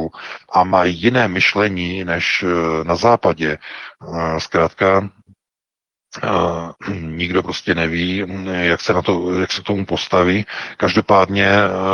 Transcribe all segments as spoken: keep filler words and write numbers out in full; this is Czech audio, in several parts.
Evropou a mají jiné myšlení než na západě. Zkrátka Uh, nikdo prostě neví, jak se na to, jak se k tomu postaví. Každopádně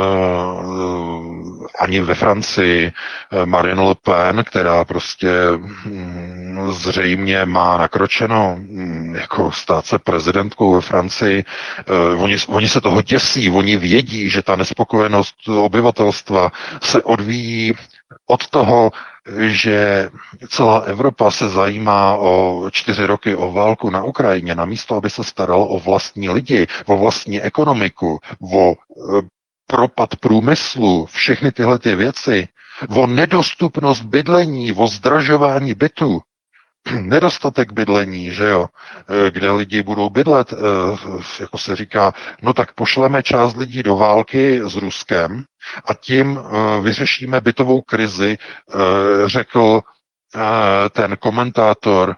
uh, ani ve Francii Marine Le Pen, která prostě um, zřejmě má nakročeno um, jako stát se prezidentkou ve Francii, uh, oni, oni se toho děsí, oni vědí, že ta nespokojenost obyvatelstva se odvíjí od toho, že celá Evropa se zajímá o čtyři roky o válku na Ukrajině, namísto aby se staralo o vlastní lidi, o vlastní ekonomiku, o e, propad průmyslu, všechny tyhle ty věci, o nedostupnost bydlení, o zdražování bytu, nedostatek bydlení, že jo, kde lidi budou bydlet, jako se říká, no tak pošleme část lidí do války s Ruskem a tím vyřešíme bytovou krizi, řekl ten komentátor,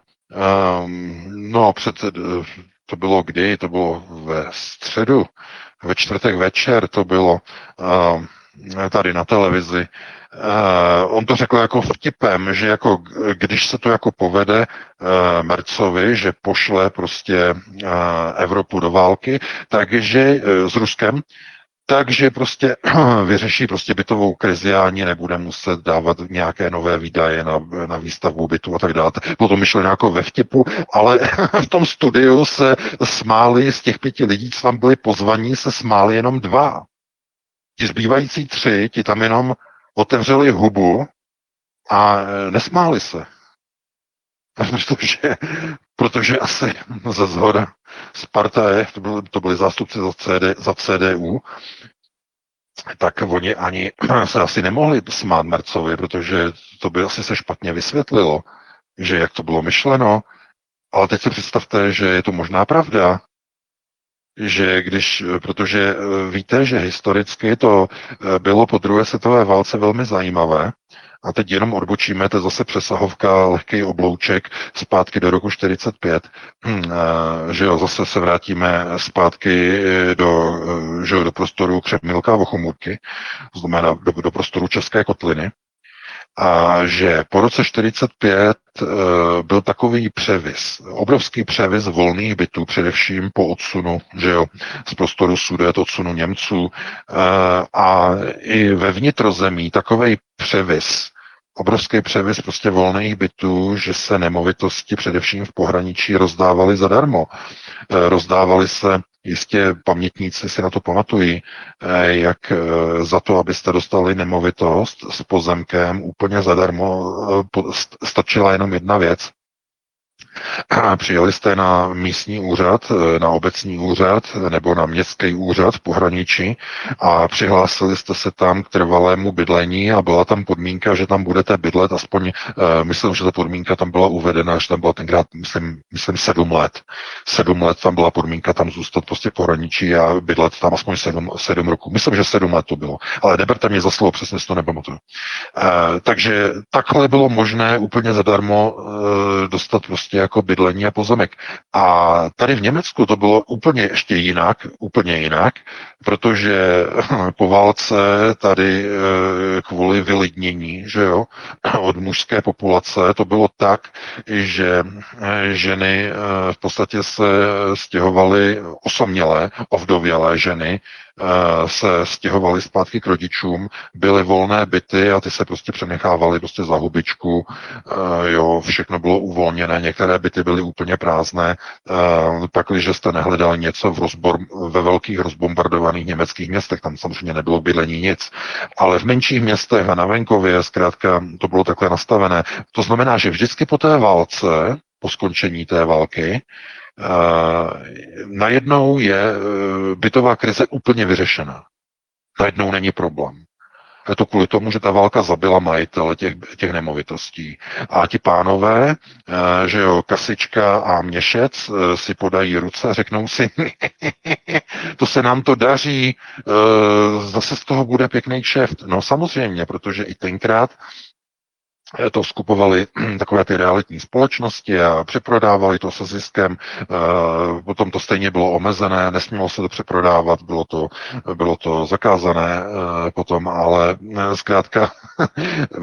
no před, to bylo kdy, to bylo ve středu, ve čtvrtek večer to bylo tady na televizi. Uh, on to řekl jako vtipem, že jako, když se to jako povede uh, Mercovi, že pošle prostě uh, Evropu do války, takže uh, s Ruskem, takže prostě vyřeší prostě bytovou krizi a ani nebude muset dávat nějaké nové výdaje na, na výstavbu bytu a tak dále. Bylo to myšleno jako ve vtipu, ale v tom studiu se smáli z těch pěti lidí, co tam byli pozvaní, se smáli jenom dva. Ti zbývající tři, ti tam jenom otevřeli hubu a nesmáli se. Protože, protože asi ze zhora z partaje, to byli, to byli zástupci za, C D, za C D U, tak oni ani se asi nemohli smát Mercovi, protože to by asi se špatně vysvětlilo, že jak to bylo myšleno. Ale teď si představte, že je to možná pravda, že když, protože víte, že historicky to bylo po druhé světové válce velmi zajímavé, a teď jenom odbočíme, to je zase přesahovka, lehký oblouček zpátky do roku čtyřicet pět, že jo, zase se vrátíme zpátky do, že jo, do prostoru Křemilka a Vochomůrky, to znamená do, do prostoru České kotliny, a že po roce čtyřicet pět uh, byl takový převis, obrovský převis volných bytů, především po odsunu, že jo, z prostoru Sudet, odsunu Němců, uh, a i ve vnitrozemí takovej převis, obrovský převis prostě volných bytů, že se nemovitosti především v pohraničí rozdávaly zadarmo. Uh, rozdávaly se, jistě pamětníci si na to pamatují, jak za to, abyste dostali nemovitost s pozemkem úplně zadarmo, stačila jenom jedna věc. Přijeli jste na místní úřad, na obecní úřad nebo na městský úřad v pohraničí a přihlásili jste se tam k trvalému bydlení a byla tam podmínka, že tam budete bydlet aspoň, myslím, že ta podmínka tam byla uvedena, že tam byla tenkrát, myslím, myslím sedm let. Sedm let tam byla podmínka tam zůstat prostě v pohraničí a bydlet tam aspoň sedm, sedm roků. Myslím, že sedm let to bylo, ale neberte mě za slovo, přesně si to nepamatuju. Takže takhle bylo možné úplně zadarmo dostat prostě jako bydlení a pozemek. A tady v Německu to bylo úplně ještě jinak, úplně jinak, protože po válce tady kvůli vylidnění, že jo, od mužské populace to bylo tak, že ženy v podstatě se stěhovaly osamělé, ovdovělé ženy, se stěhovali zpátky k rodičům, byly volné byty a ty se prostě přenechávaly prostě za hubičku, jo, všechno bylo uvolněné, některé byty byly úplně prázdné, pak, když jste nehledali něco v rozbor, ve velkých rozbombardovaných německých městech, tam samozřejmě nebylo bydlení nic, ale v menších městech a na venkově zkrátka to bylo takhle nastavené. To znamená, že vždycky po té válce, po skončení té války, Uh, najednou je uh, bytová krize úplně vyřešená. Najednou není problém. Je to kvůli tomu, že ta válka zabila majitele těch, těch nemovitostí. A ti pánové, uh, že jo, Kasička a Měšec uh, si podají ruce a řeknou si, to se nám to daří, uh, zase z toho bude pěkný kšeft. No samozřejmě, protože i tenkrát to skupovali takové ty realitní společnosti a přeprodávali to se ziskem, potom to stejně bylo omezené, nesmělo se to přeprodávat, bylo to, bylo to zakázané potom, ale zkrátka